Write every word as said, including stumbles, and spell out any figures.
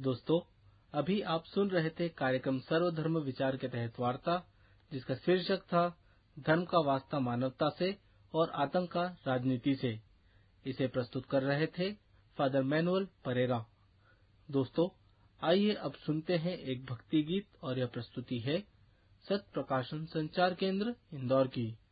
दोस्तों, अभी आप सुन रहे थे कार्यक्रम सर्वधर्म विचार के तहत वार्ता, जिसका शीर्षक था धर्म का वास्ता मानवता से और आतंक का राजनीति से। इसे प्रस्तुत कर रहे थे फादर मैनुअल परेरा। दोस्तों, आइए अब सुनते हैं एक भक्ति गीत और यह प्रस्तुति है सत्य प्रकाशन संचार केंद्र इंदौर की।